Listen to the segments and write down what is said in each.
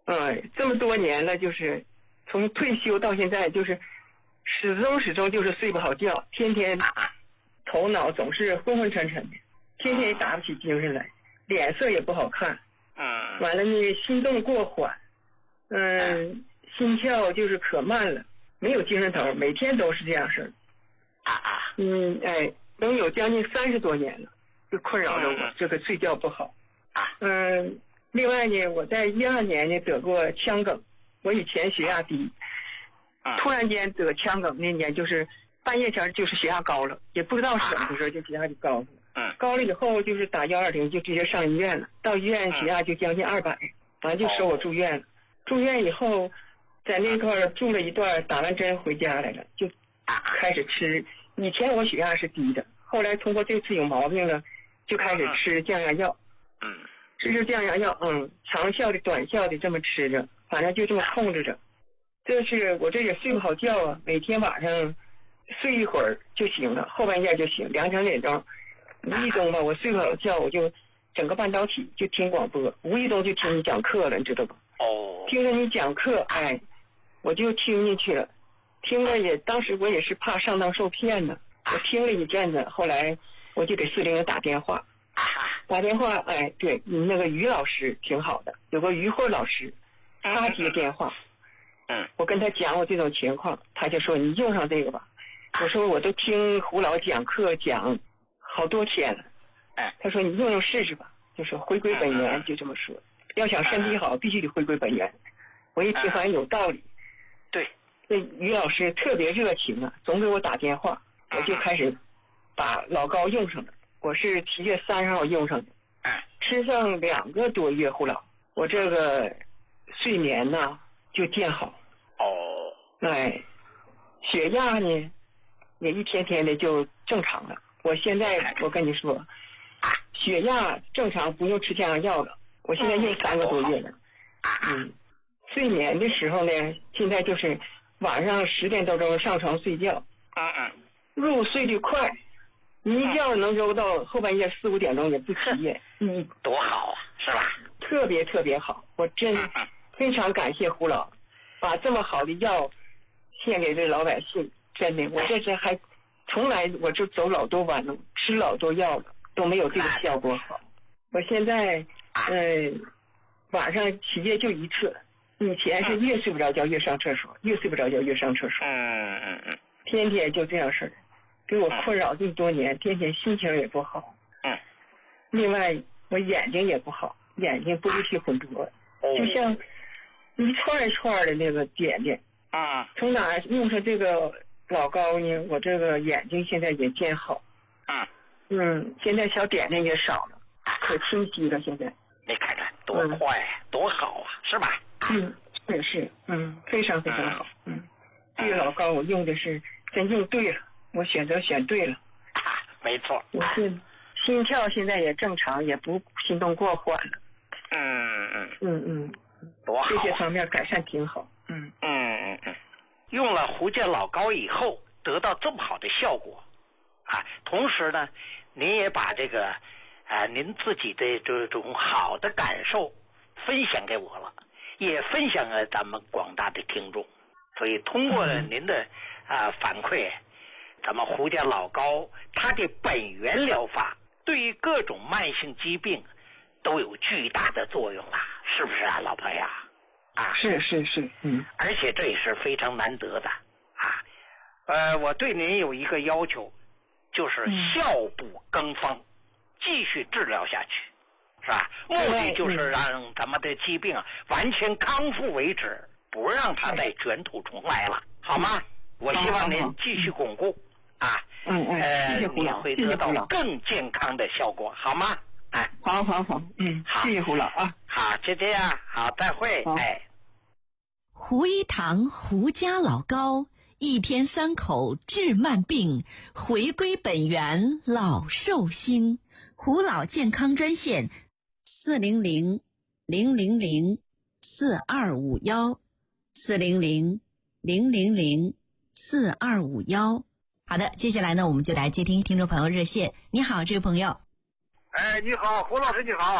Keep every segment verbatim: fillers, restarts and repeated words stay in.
嗯，这么多年了，就是从退休到现在，就是始终始终就是睡不好觉，天天头脑总是昏昏沉沉的，天天也打不起精神来，脸色也不好看。 嗯。 完了呢，心动过缓，嗯，心跳就是可慢了，没有精神头，每天都是这样式儿。 啊啊。 嗯，哎，能有将近三十多年了，就困扰着我这个睡觉不好。 啊。 嗯，另外呢，我在一二年呢得过腔梗，我以前血压低，突然间得腔梗那年就是半夜前就是血压高了，也不知道是怎么回事，就血压就高了。 嗯。 高了以后就是打幺二零就直接上医院了，到医院血压就将近二百，完了就收我住院了。住院以后，在那块住了一段，打完针回家来了，就开始吃。以前我血压是低的，后来通过这次有毛病了，就开始吃降压药。 嗯。 吃吃降压药，嗯，长效的、短效的这么吃着，反正就这么控制着。这是我这也睡不好觉啊，每天晚上睡一会儿就行了，后半夜就行，两三点钟，无意中吧，我睡不好觉，我就整个半导体就听广播，无意中就听你讲课了，你知道吧？ 哦。 听着你讲课，哎，我就听进去了，听了也，当时我也是怕上当受骗呢，我听了一阵子，后来我就给四零零打电话。打电话，哎，对，你那个于老师挺好的，有个于慧老师，他接电话， 嗯， 我跟他讲我这种情况，他就说你用上这个吧。我说我都听胡老讲课讲好多天了， 哎， 他说你用用试试吧，就说回归本源，就这么说，要想身体好，必须得回归本源。我一听反正有道理， 对， 那于老师特别热情啊，总给我打电话，我就开始把老高用上了。我是七月三十号用上的，吃上两个多月胡老，我这个睡眠呢就见好。 哦。 哎，血压呢也一天天的就正常了。我现在我跟你说，血压正常不用吃降压药了，我现在用三个多月了。嗯，睡眠的时候呢，现在就是晚上十点多钟上床睡觉， 嗯嗯， 入睡的快。你一觉能揉到后半夜四五点钟也不起夜， 嗯，多好啊，是吧？ 特别特别好，我真非常感谢胡老，把这么好的药献给这老百姓，真的，我这是还从来我就走老多弯路，吃老多药了，都没有这个效果好。我现在呃晚上起夜就一次，以前是越睡不着觉越上厕所，越睡不着觉越上厕所， 嗯嗯嗯， 天天就这样式儿。给我困扰这么多年，天天心情也不好。 嗯。 另外，我眼睛也不好，眼睛不是挺浑浊， 哦、 就像一串一串的那个点点。 啊。 从哪用上这个老高呢？我这个眼睛现在也见好。 嗯。 嗯，现在小点点也少了，可清晰了。现在。 你看看多快、嗯，多好啊，是吧？ 嗯，也是，嗯，非常非常好。嗯，这个老高我用的是真用对了。我选择选对了， 啊，没错。 我是心跳现在也正常，也不心动过缓了。 嗯嗯嗯嗯， 多好、啊。 这些方面改善挺好。嗯嗯嗯嗯，用了胡健老高以后，得到这么好的效果，啊，同时呢，您也把这个啊您自己的这种好的感受分享给我了，也分享给咱们广大的听众。所以通过了您的啊反馈。咱们胡健老高它的本源疗法对于各种慢性疾病都有巨大的作用啊，是不是啊，老朋友啊？ 是是是，嗯， 而且这也是非常难得的啊。呃，我对您有一个要求，就是效不更方，嗯、继续治疗下去，是吧？目的就是让咱们的疾病啊完全康复为止，不让它再卷土重来了，好吗？我希望您继续巩固。啊， 嗯嗯，谢谢胡老， 会得到更健康的效果，好吗？哎， 好好好，嗯，谢谢胡老啊， 好，就这样，好，再会，哎。 胡一堂胡家老高，一天三口治慢病，回归本源老寿星。胡老健康专线：四零零零零零四二五幺，四零零零零零四二五幺。好的，接下来呢，我们就来接听听众朋友热线。你好，这位朋友。 哎，你好，胡老师，你好。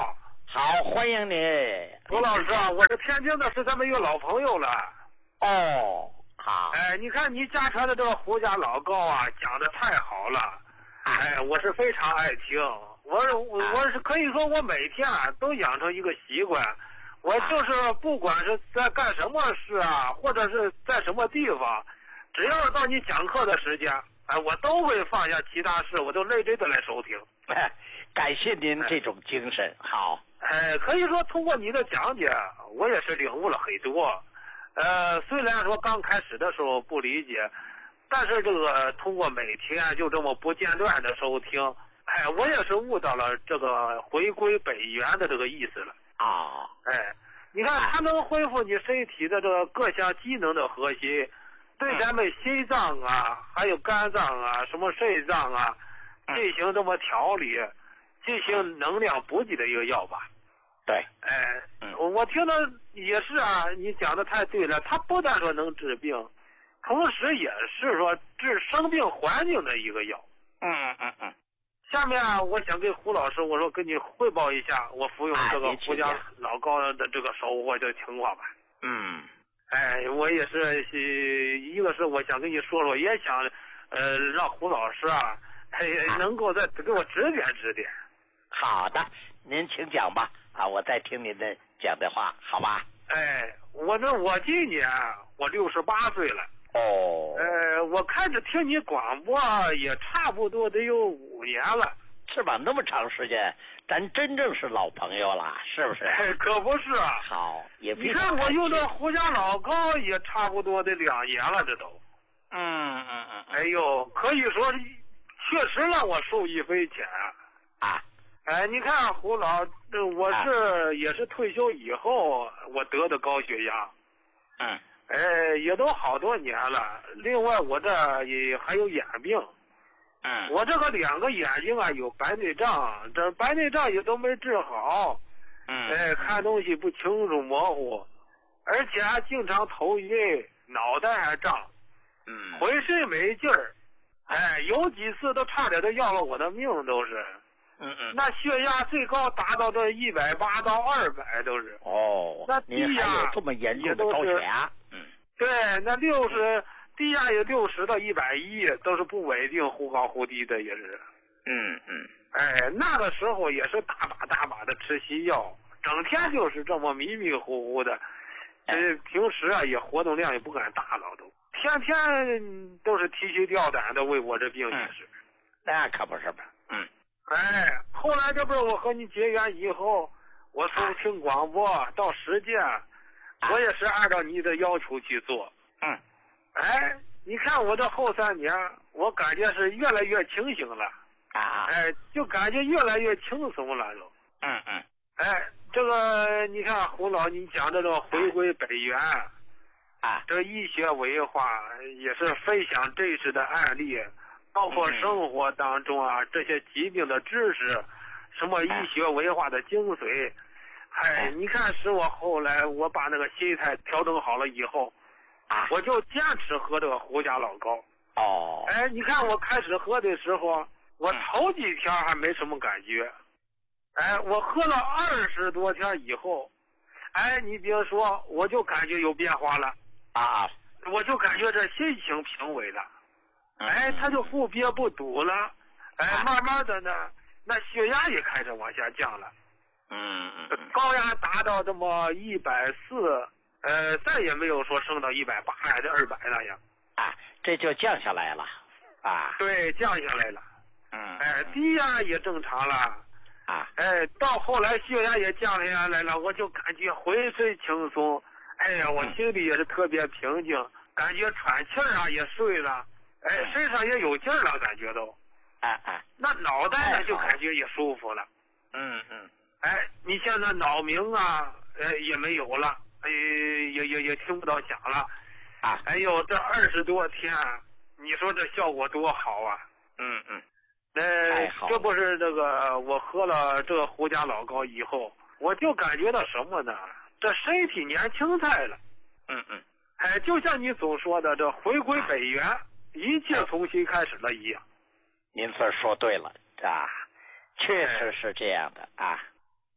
好，欢迎你。 胡老师啊，我是天津的，是咱们一个老朋友了。 哦，好。 哎，你看你家传的这个胡家老高啊，讲的太好了。哎，我是非常爱听。我是我我是可以说我每天啊都养成一个习惯，我就是不管是在干什么事啊，或者是在什么地方，只要是到你讲课的时间，哎，我都会放下其他事，我都认真的来收听。 哎，感谢您这种精神。好。 哎，可以说通过你的讲解，我也是领悟了很多。呃，虽然说刚开始的时候不理解，但是这个通过每天就这么不间断的收听，哎，我也是悟到了这个回归本源的这个意思了。 啊、哦， 哎，你看它能恢复你身体的这个各项机能的核心，对咱们心脏啊，还有肝脏啊，什么肾脏啊，进行这么调理，进行能量补给的一个药吧。 对， 哎，我听着也是啊，你讲的太对了，它不但说能治病，同时也是说治生病环境的一个药。 嗯嗯嗯。 下面啊，我想跟胡老师，我说跟你汇报一下我服用这个胡家老高的这个收获的情况吧。 嗯。 哎，我也是，一个是我想跟你说说，也想呃让胡老师啊，哎能够再给我指点指点。 好的，您请讲吧。啊，我在听您的讲的话，好吧？ 哎，我这我今年我六十八岁了。 哦。 呃，我看着听你广播也差不多得有五年了。 是吧？那么长时间，咱真正是老朋友了，是不是？ 哎，可不是啊。 好，也你看我用这胡家老高也差不多得两年了，这都。 嗯嗯嗯。 哎呦，可以说确实让我受益匪浅啊。 哎，你看胡老，我是、啊、也是退休以后我得的高血压。 嗯。 哎，也都好多年了。另外，我这也还有眼病。 嗯。 我这个两个眼睛啊有白内障，这白内障也都没治好。 嗯。 哎，看东西不清楚模糊，而且还经常头晕，脑袋还胀。 嗯。 浑身没劲儿。哎，有几次都差点都要了我的命，都是。 嗯嗯。 那血压最高达到这一百八到二百都是。 哦。 那低压还有这么严重的高血压？ 嗯。对，那六十低压有六十到一百一，都是不稳定，忽高忽低的也是。 嗯嗯。 哎，那个时候也是大把大把的吃西药，整天就是这么迷迷糊糊的。呃，平时啊也活动量也不敢大了，都天天都是提心吊胆的为我这病也是。 嗯、那可不是吧？嗯。 哎，后来这不是我和你结缘以后，我从听广播到实践，啊、我也是按照你的要求去做。 嗯。 哎，你看我这后三年，我感觉是越来越清醒了。 啊。 哎，就感觉越来越轻松了都。 嗯嗯。 哎，这个你看胡老，你讲这个回归本源。 啊。 这医学文化也是分享真实的案例。包括生活当中啊，这些疾病的知识，什么医学文化的精髓，哎，你看使我后来我把那个心态调整好了以后， 啊， 我就坚持喝这个胡家老高。 哦。 哎，你看我开始喝的时候，我头几天还没什么感觉，哎，我喝了二十多天以后，哎，你别说，我就感觉有变化了。 啊。 我就感觉这心情平稳了。哎，他就不憋不堵了，哎，慢慢的呢，那血压也开始往下降了， 嗯嗯， 高压达到这么一百四，呃，再也没有说升到一百八还是二百那样， 啊，这就降下来了，啊， 对，降下来了， 嗯， 哎，低压也正常了， 啊， 哎，到后来血压也降下来了，我就感觉浑身轻松，哎呀，我心里也是特别平静，感觉喘气儿啊也顺了。哎，身上也有劲儿了，感觉都， 哎哎， 那脑袋呢就感觉也舒服了， 嗯嗯， 哎，你像那脑鸣啊，呃也没有了，哎也也也听不到响了， 啊， 哎呦这二十多天，你说这效果多好啊， 嗯嗯， 呃这不是这个我喝了这个胡家老高以后，我就感觉到什么呢？这身体年轻态了， 嗯嗯， 哎，就像你所说的这回归本源。一切重新开始了一样， 您这说对了啊，确实是这样的啊。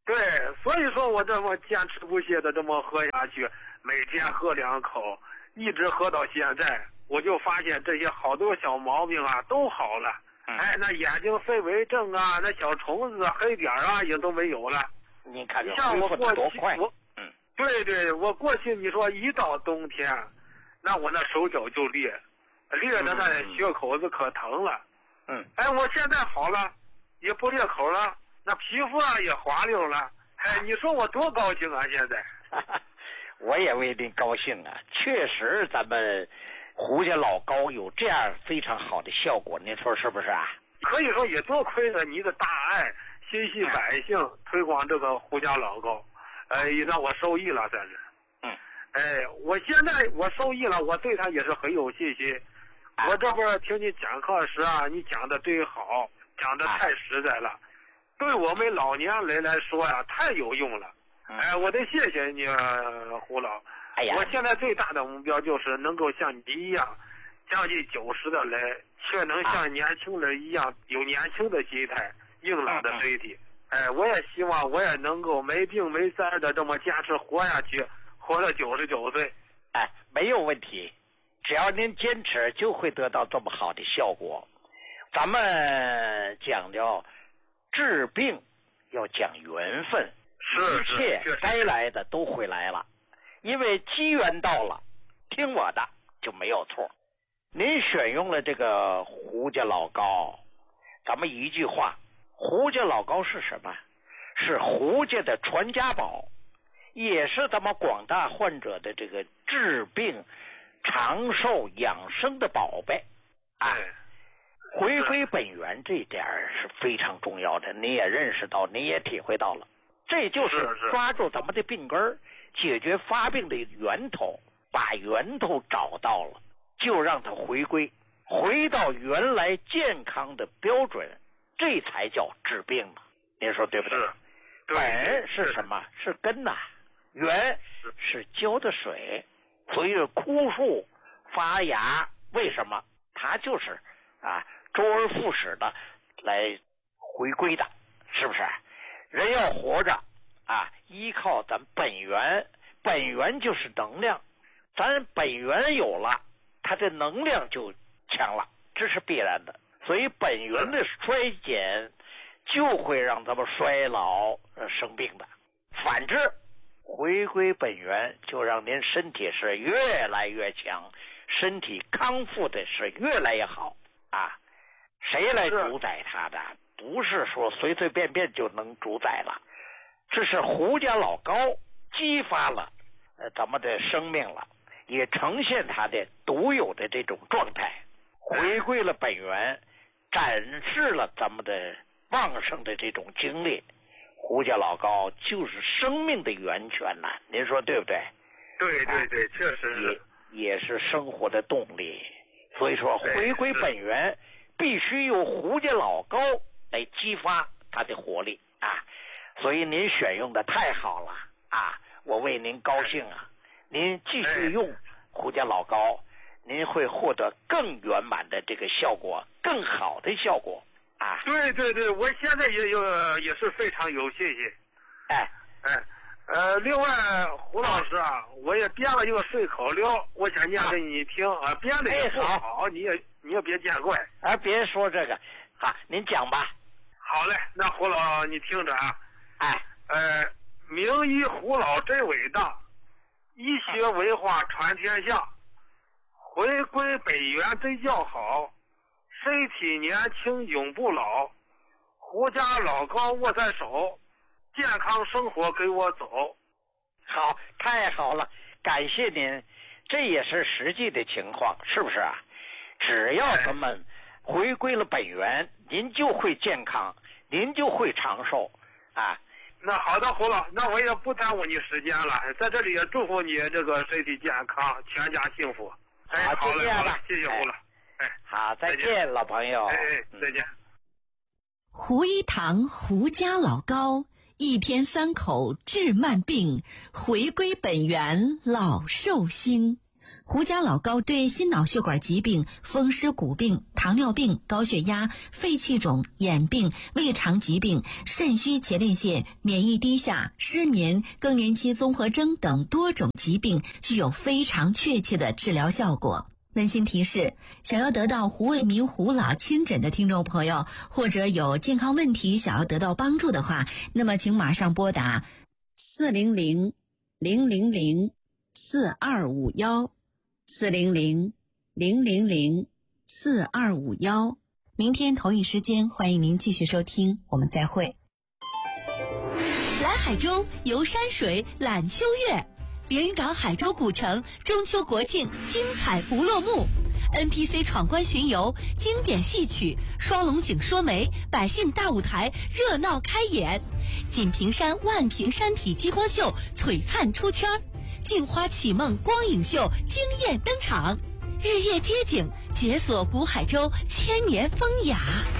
对，所以说我这么坚持不懈的这么喝下去，每天喝两口，一直喝到现在，我就发现这些好多小毛病啊都好了。 嗯、 哎，那眼睛飞蚊症啊，那小虫子、黑点啊也都没有了。 你看这像我过多快！ 我， 嗯， 对对，我过去你说一到冬天，那我那手脚就裂，裂的那血口子可疼了。 嗯， 哎，我现在好了，也不裂口了，那皮肤啊也滑溜了。哎，你说我多高兴啊！现在， 我也为您高兴啊！确实，咱们胡家老高有这样非常好的效果，您说是不是啊？ 可以说也多亏了你的大爱，心系百姓，推广这个胡家老高，呃，也让我受益了，算是。 嗯。 哎，我现在我受益了，我对他也是很有信心。啊、我这边听你讲课时啊，你讲的真好，讲的太实在了。啊，对我们老年人来说呀、啊，太有用了。 嗯、 哎，我得谢谢你、啊，胡老。 哎呀， 我现在最大的目标就是能够像你一样，将近九十的人，却能像年轻人一样、啊、有年轻的心态、硬朗的身体。嗯、哎，我也希望我也能够没病没灾的这么坚持活下去，活到九十九岁。 哎，没有问题，只要您坚持，就会得到这么好的效果。咱们讲究治病要讲缘分， 是一切该来的都会来了，因为机缘到了，听我的就没有错。您选用了这个胡家老高，咱们一句话，胡家老高是什么？是胡家的传家宝，也是咱们广大患者的这个治病长寿养生的宝贝啊。回归本源这点是非常重要的，你也认识到，你也体会到了，这就是抓住咱们的病根，解决发病的源头，把源头找到了，就让它回归，回到原来健康的标准，这才叫治病嘛。您说对不对？本是什么？是根呐、啊，源是浇的水，所以枯树发芽，为什么？它就是啊。周而复始的来回归的，是不是？人要活着啊，依靠咱本源，本源就是能量，咱本源有了，它的能量就强了，这是必然的。所以本源的衰减就会让咱们衰老、呃、生病的。反之，回归本源，就让您身体是越来越强，身体康复的是越来越好啊。谁来主宰他的？不是说随随便便就能主宰了，这是胡家老高激发了呃咱们的生命了，也呈现他的独有的这种状态，回归了本源，展示了咱们的旺盛的这种经历。胡家老高就是生命的源泉呐、啊，您说对不对？ 对对对，确实是，也也是生活的动力。所以说，回归本源。必须由胡家老高来激发他的活力啊！所以您选用的太好了啊！我为您高兴啊！您继续用胡家老高，您会获得更圆满的这个效果，更好的效果啊！ 对对对，我现在也有也是非常有信心。 哎哎呃，另外胡老师啊，我也编了一个顺口溜，我想念给你听啊，编的也不好，你也你也别见怪。 啊，别说这个，好，您讲吧。 好嘞，那胡老你听着啊。 哎， 呃，名医胡老真伟大，医学文化传天下，回归本源真叫好，身体年轻永不老，胡家老高握在手，健康生活跟我走。 好，太好了，感谢您，这也是实际的情况，是不是啊？只要咱们回归了本源，您就会健康，您就会长寿啊。 那好的，胡老，那我也不耽误你时间了，在这里也祝福你这个身体健康，全家幸福。哎， 好， 好嘞，好嘞，谢谢哎胡老。哎， 好，再见，老朋友。 哎哎，再见。 胡一堂胡家老高，一天三口治慢病，回归本源老寿星。 胡家老膏对心脑血管疾病、风湿骨病、糖尿病、高血压、肺气肿、眼病、胃肠疾病、肾虚前列腺、免疫低下、失眠、更年期综合征等多种疾病具有非常确切的治疗效果。温馨提示，想要得到胡卫民胡老亲诊的听众朋友，或者有健康问题想要得到帮助的话，那么请马上拨打四零零零零零四二五幺四零零零零零四二五幺。明天同一时间，欢迎您继续收听，我们再会。 来海州游山水、览秋月，连云港海州古城中秋国庆精彩不落幕。N P C 闯关巡游，经典戏曲，双龙井说媒，百姓大舞台热闹开演。锦屏山万屏山体激光秀璀璨出圈，镜花启梦光影秀惊艳登场，日夜街景解锁古海州千年风雅。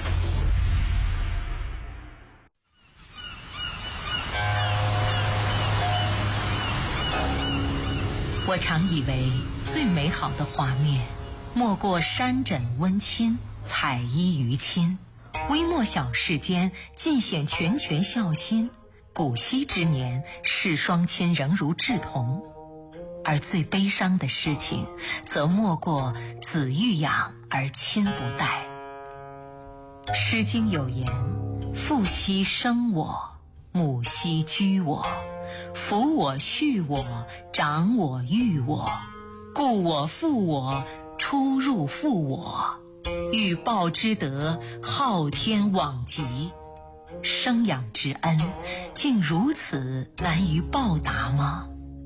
我常以为最美好的画面，莫过山枕温馨，彩衣娱亲，微末小事间，尽显拳拳孝心。古稀之年，视双亲仍如稚童。而最悲伤的事情，则莫过子欲养而亲不待。诗经有言：父兮生我，母兮居我，抚我恤我，长我育我，故我负我，出入负我，欲报之德，昊天罔极。生养之恩，竟如此难于报答吗？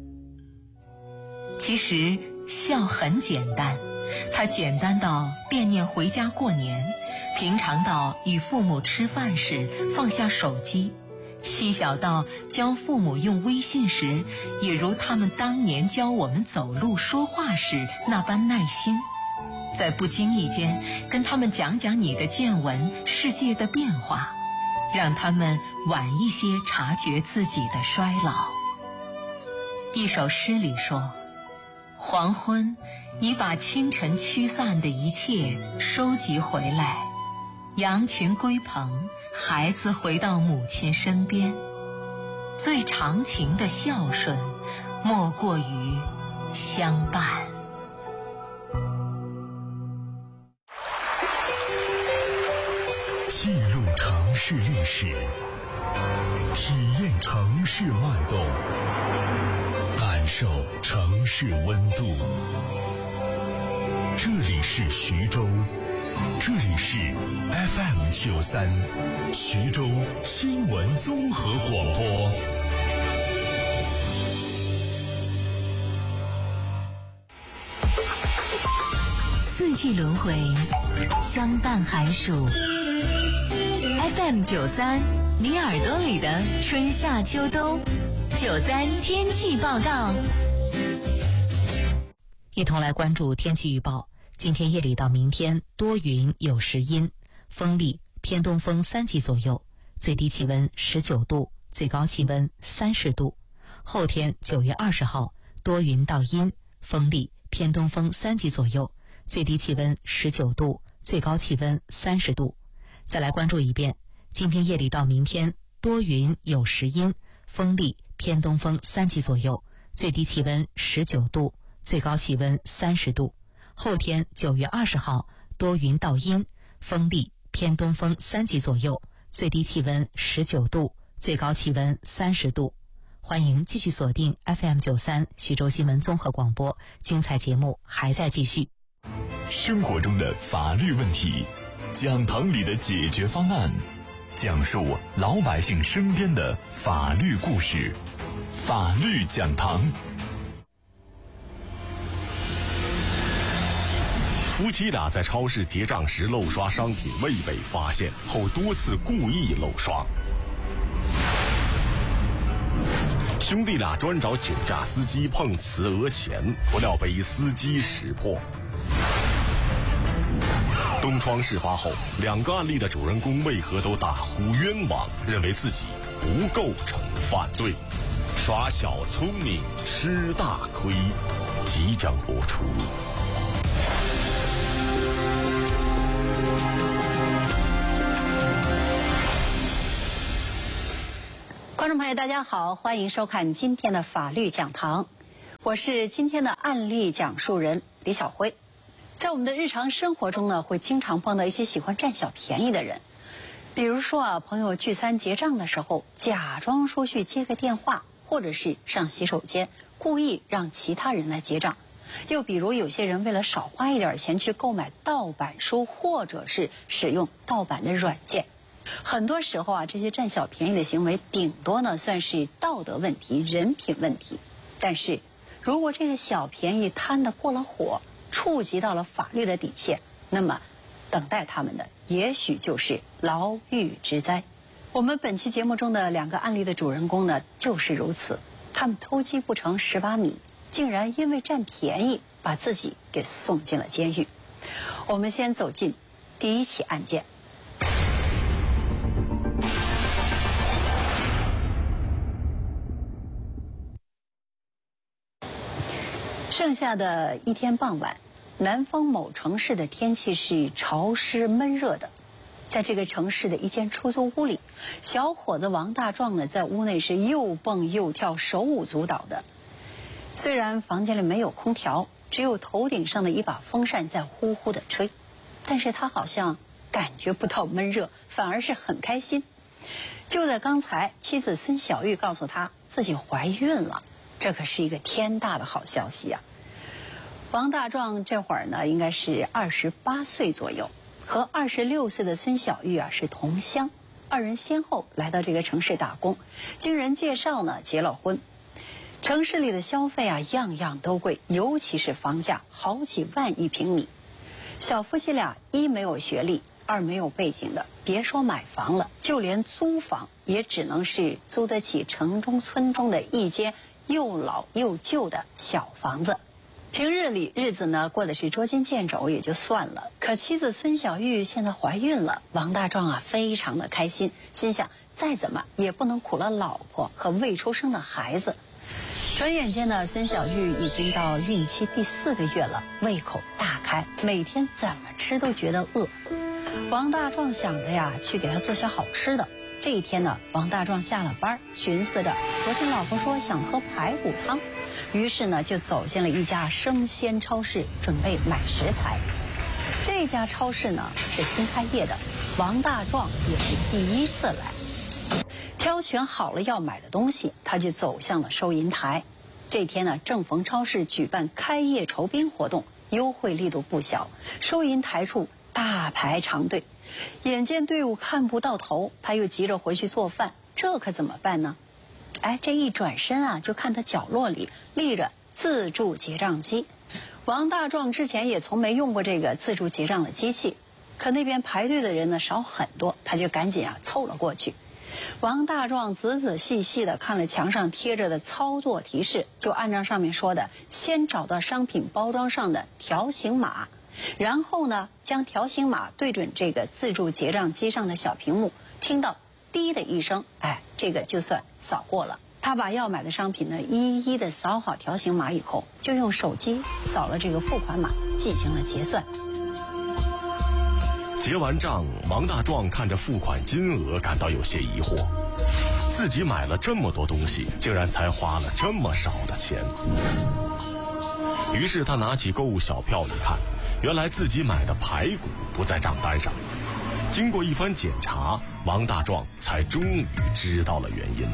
其实孝很简单，它简单到惦念回家过年，平常到与父母吃饭时放下手机，细小到教父母用微信时，也如他们当年教我们走路说话时那般耐心，在不经意间跟他们讲讲你的见闻、世界的变化，让他们晚一些察觉自己的衰老。一首诗里说，黄昏，你把清晨驱散的一切收集回来，羊群归棚，孩子回到母亲身边。最长情的孝顺，莫过于相伴。 进入城市历史，体验城市脉动，感受城市温度。这里是徐州，这里是 F M 九三，徐州新闻综合广播。 四季轮回，相伴寒暑。F M 九三，你耳朵里的春夏秋冬。九三天气报告，一同来关注天气预报。今天夜里到明天多云有时阴，风力偏东风三级左右，最低气温十九度，最高气温三十度。后天九月二十号多云到阴，风力偏东风三级左右，最低气温十九度，最高气温三十度。再来关注一遍，今天夜里到明天多云有时阴，风力偏东风三级左右，最低气温十九度，最高气温三十度。后天九月二十号多云到阴，风力偏东风三级左右，最低气温十九度，最高气温三十度。欢迎继续锁定 F M 九三徐州新闻综合广播，精彩节目还在继续。 生活中的法律问题，讲堂里的解决方案，讲述老百姓身边的法律故事，法律讲堂。夫妻俩在超市结账时漏刷商品未被发现后，多次故意漏刷。兄弟俩专找酒驾司机碰瓷讹钱，不料被司机识破。东窗事发后，两个案例的主人公为何都大呼冤枉，认为自己不构成犯罪，耍小聪明吃大亏。 即将播出。 观众朋友，大家好，欢迎收看今天的法律讲堂，我是今天的案例讲述人李晓辉。在我们的日常生活中呢，会经常碰到一些喜欢占小便宜的人，比如说啊，朋友聚餐结账的时候，假装说去接个电话，或者是上洗手间，故意让其他人来结账。又比如有些人为了少花一点钱去购买盗版书，或者是使用盗版的软件。很多时候啊，这些占小便宜的行为，顶多呢算是道德问题、人品问题。但是，如果这个小便宜贪得过了火，触及到了法律的底线，那么，等待他们的也许就是牢狱之灾。我们本期节目中的两个案例的主人公呢，就是如此。他们偷鸡不成蚀把米，竟然因为占便宜，把自己给送进了监狱。我们先走进第一起案件。盛夏的一天傍晚，南方某城市的天气是潮湿闷热的。在这个城市的一间出租屋里，小伙子王大壮呢，在屋内是又蹦又跳，手舞足蹈的。虽然房间里没有空调，只有头顶上的一把风扇在呼呼的吹，但是他好像感觉不到闷热，反而是很开心。就在刚才，妻子孙小玉告诉他自己怀孕了。这可是一个天大的好消息呀！王大壮这会儿呢，应该是二十八岁左右，和二十六岁的孙小玉啊是同乡，二人先后来到这个城市打工，经人介绍呢结了婚。城市里的消费啊，样样都贵，尤其是房价，好几万一平米。小夫妻俩一没有学历，二没有背景的，别说买房了，就连租房也只能是租得起城中村中的一间又老又旧的小房子。平日里日子呢过的是捉襟见肘也就算了，可妻子孙小玉现在怀孕了，王大壮啊非常的开心，心想再怎么也不能苦了老婆和未出生的孩子。转眼间呢，孙小玉已经到孕期第四个月了，胃口大开，每天怎么吃都觉得饿。王大壮想着呀，去给她做些好吃的。这一天呢，王大壮下了班，寻思着昨天老婆说想喝排骨汤，于是呢就走进了一家生鲜超市，准备买食材。这家超市呢是新开业的，王大壮也是第一次来。挑选好了要买的东西，他就走向了收银台。这天呢，正逢超市举办开业酬宾活动，优惠力度不小，收银台处大排长队。眼见队伍看不到头，他又急着回去做饭，这可怎么办呢？哎，这一转身啊，就看他角落里立着自助结账机。王大壮之前也从没用过这个自助结账的机器，可那边排队的人呢少很多，他就赶紧啊凑了过去。王大壮仔仔细细地看了墙上贴着的操作提示，就按照上面说的，先找到商品包装上的条形码，然后呢，将条形码对准这个自助结账机上的小屏幕，听到滴的一声，哎，这个就算扫过了。他把要买的商品呢，一一的扫好条形码以后，就用手机扫了这个付款码，进行了结算。 结完账，王大壮看着付款金额，感到有些疑惑。自己买了这么多东西，竟然才花了这么少的钱。于是他拿起购物小票一看，原来自己买的排骨不在账单上。经过一番检查，王大壮才终于知道了原因。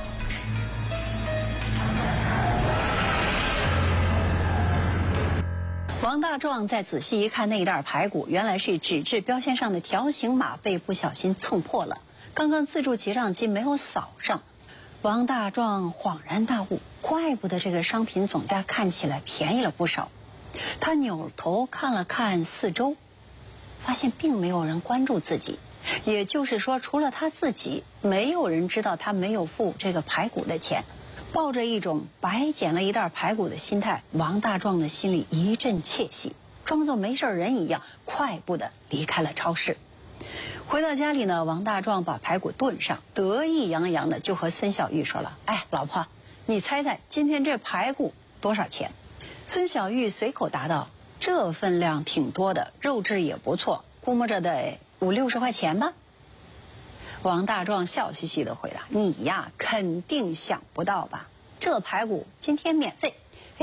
王大壮再仔细一看，那一袋排骨原来是纸质标签上的条形码被不小心蹭破了，刚刚自助结账机没有扫上。王大壮恍然大悟，怪不得这个商品总价看起来便宜了不少。他扭头看了看四周，发现并没有人关注自己，也就是说，除了他自己，没有人知道他没有付这个排骨的钱。抱着一种白捡了一袋排骨的心态，王大壮的心里一阵窃喜，装作没事人一样，快步的离开了超市。回到家里呢，王大壮把排骨炖上，得意洋洋的就和孙小玉说了：“哎，老婆，你猜猜今天这排骨多少钱？” 孙小玉随口答道：“这分量挺多的，肉质也不错，估摸着得五六十块钱吧。”王大壮笑嘻嘻地回答：“你呀，肯定想不到吧？这排骨今天免费。”